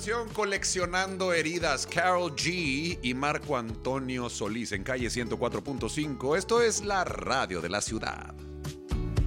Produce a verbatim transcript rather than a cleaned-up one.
canción Coleccionando Heridas, Karol G y Marco Antonio Solís en Calle ciento cuatro punto cinco. Esto es la radio de la ciudad.